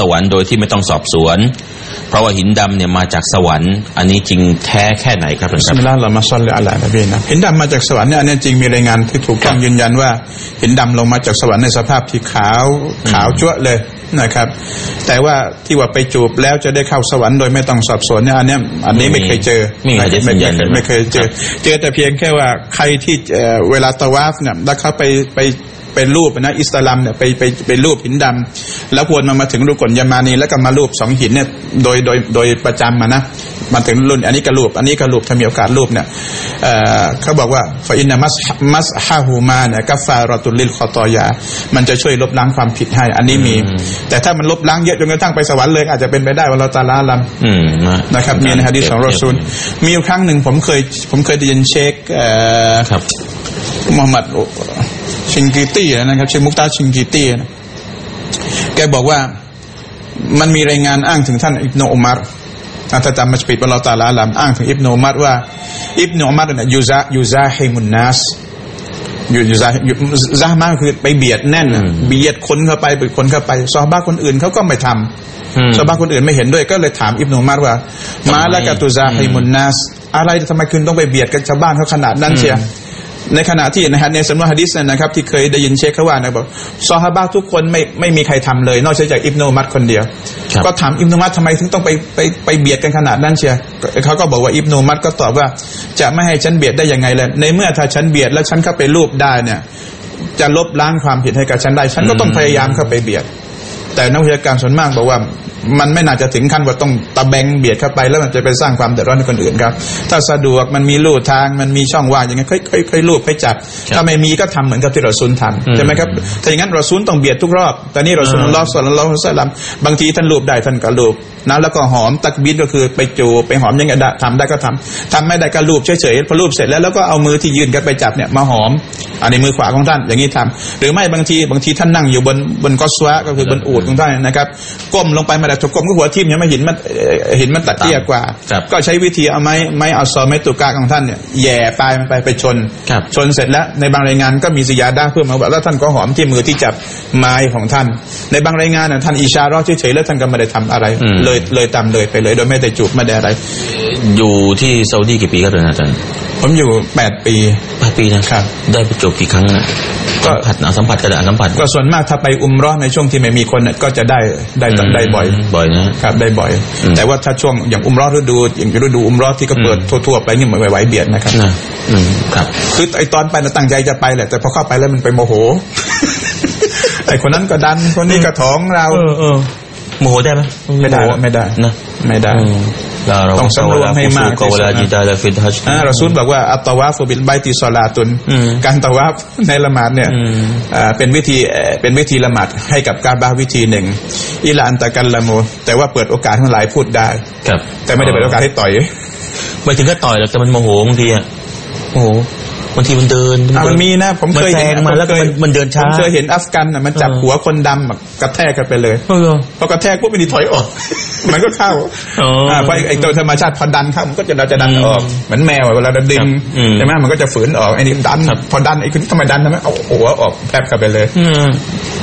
สวรรค์โดยที่ไม่ต้องสอบสวนเพราะว่าหินดำเนี่ยมาจากสวรรค์อันนี้จริงแท้แค่ไหนครับบิสมิลลาฮิรเราะห์มาศ็อลลิอะลานบีนะหินดำมาจากสวรรค์เนี่ยอันนี้จริงมีรายงานที่ถูกต้องยืนยันว่าหินดำลงมาจากสวรรค์ในสภาพที่ขาวจั๊วะเลยนะครับแต่ว่าที่ว่าไปจูบแล้วจะได้เข้าสวรรค์โดยไม่ต้องสอบสวนเนี่ยอันนี้ไม่เคยเจอไม่เคยเจอแต่เพียงแค่ว่าใครที่เวลาตะวาฟเนี่ยแล้วเขาไปรูปนะอิสลามเนี่ยไปรูปหินดำแล้ววนมาถึงรุกลยามานีแล้วก็มารูป2หินเนี่ยโดยประจำนะมาถึงรุ่นอันนี้ก็รูปถ้ามีโอกาสรูปเนี่ยเขาบอกว่าฟะอินนะมัสฮะฮูมาเนี่ยกัฟฟารอตุลลิลคอตอยามันจะช่วยลบล้างความผิดให้อันนี้มีแต่ถ้ามันลบล้างเยอะจนกระทั่งไปสวรรค์เลยอาจจะเป็นไปได้ว่าเราตะลาลัมนะครับมีในหะดีษของรอซูลมีอยู่ครั้งหนึ่งผมเคยได้ยินเชคมุฮัมมัดชิงกีตี้นะครับเชคมุกตาชิงกีตี้นะแกบอกว่ามันมีรายงานอ้างถึงท่านอิบนุอุมัรถ้าจำไม่ผิดว่าเราตะลาลัมอ้างถึงอิบนุอุมัรว่าอิบนุอุมัรเนี่ยยูซาฮิมุนนัสยูซามาคือไปเบียดแน่นเบียดคนเข้าไปซอฮาบะห์คนอื่นเขาก็ไม่ทำซอฮาบะห์คนอื่นไม่เห็นด้วยก็เลยถามอิบนุอุมัรว่ามาละกะตุซาฮิมุนนัสอะไรทำไมคุณต้องไปเบียดกับชาวบ้านเขาขนาดนั้นเชียในขณะที่ในสำนวนหะดีษนะครับที่เคยได้ยินเชคเขาว่านะบอกซอฮาบะห์ทุกคนไม่มีใครทำเลยนอกจากอิบนุอุมัรคนเดียวก็ถามอิบนุอุมัรทำไมถึงต้องไปเบียดกันขนาดนั้นเชียเขาก็บอกว่าอิบนุอุมัรก็ตอบว่าจะไม่ให้ฉันเบียดได้ยังไงเลยในเมื่อถ้าฉันเบียดแล้วฉันเข้าไปรูปได้เนี่ยจะลบล้างความผิดให้กับฉันได้ฉันก็ต้องพยายามเข้าไปเบียดแต่นักวิชาการส่วนมากบอกว่ามันไม่น่าจะถึงขั้นว่าต้องตะแบงเบียดเข้าไปแล้วมันจะไปสร้างความเดือดร้อนให้คนอื่นครับถ้าสะดวกมันมีลู่ทางมันมีช่องว่างอย่างงี้ค่อยๆลูบค่อยจับถ้าไม่มีก็ทำเหมือนกับที่รอซูลทำใช่ไหมครับถ้าอย่างนั้นรอซูลต้องเบียดทุกรอบแต่นี่รอซูลุลลอฮ์ศ็อลลัลลอฮุอะลัยฮิวะซัลลัมบางทีท่านลูบได้ท่านก็ลูบนะแล้วก็หอมตักบีรก็คือไปจูบไปหอมยังไงทำได้ก็ทำไม่ได้ก็ลูบเฉยๆพอลูบเสร็จแล้วก็เอามือที่ยืนกันไปจับเนี่ยมาหอมอันนี้มือขวาของท่านอย่างนี้ทำหรือไม่บางทีท่านนั่งอยู่บนกอสวะก็คือบนอูฐของท่านนะครับก้มลงไปมาแต่ถูกก้มก็หัวทิ่มยังไม่เห็นมันตัดเตี้ยกว่าก็ใช้วิธีเอาไม้อัลซอไม้ตุกะของท่านเนี่ยแย่ปลายมันไปชนเสร็จแล้วในบางรายงานก็มีซิยาดะห์เพิ่มมาว่าแล้วท่านก็หอมที่มือที่จับไม้ของท่านในบางรายงานท่านอิชาเราะห์เฉยๆแล้วท่านก็ไม่ได้ทำอะไรเลยตามเลยไปเลยโดยไม่ได้จูบไม่ได้อะไรอยู่ที่ซาอุดีกี่ปีครับอาจารย์ผมอยู่8 ปีนะครับได้ไปจูบกี่ครั้งก็สัมผัสกระดาษสัมผัสก็ส่วนมากถ้าไปอุมเราะห์ในช่วงที่ไม่มีคนก็จะได้บ่อยนะครับได้บ่อยแต่ว่าถ้าช่วงอย่างอุมเราะห์ฤดูอุมเราะห์ที่ก็เปิดทั่วๆไปนี่ไม่ไหวเบียดนะครับครับคือไอตอนไปตั้งใจจะไปแหละแต่พอเข้าไปแล้วมันไปโมโหไอคนนั้นก็ดันคนนี้ก็ท้องเราโมโหได้ไหมไม่ได้นะไม่ได้ต้องสำรวมให้มากรอซูลบอกว่าอัตตะวาฟบิลบัยติศอลาตุนการตะวาฟในละหมาดเนี่ยเป็นวิธีละหมาดให้กับกาบะห์วิธีหนึ่งอิลาอันตะกัลละมูแต่ว่าเปิดโอกาสให้หลายพูดได้แต่ไม่ได้เปิดโอกาสให้ต่อยไม่ถึงก็ต่อยหรอกแต่มันโมโหบางทีโอ้โหบางทีมันเดินมันมีนะผมเคยเห็นมาแล้วมันเดินช้าผมเคยเห็นอัฟกันมันจับหัวคนดำกระแทกกันไปเลยพอกระแทกปุ๊บมันถอยออกมันก็เข้าเพราะไอ้ตัวธรรมชาติพอดันเข้ามันก็จะดันออกเหมือนแมวเวลาดึงใช่ไหมมันก็จะฝืนออกไอ้นี่ดันพอดันไอ้คุณทำไมดันทำไมเอาหัวออกแทบกันไปเลย